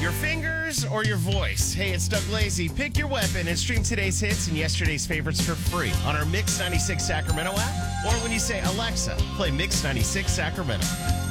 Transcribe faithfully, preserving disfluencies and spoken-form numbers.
Your fingers or your voice? Hey, it's Doug Lazy. Pick your weapon and stream today's hits and yesterday's favorites for free on our Mix ninety-six Sacramento app, or when you say, Alexa, play Mix ninety-six Sacramento.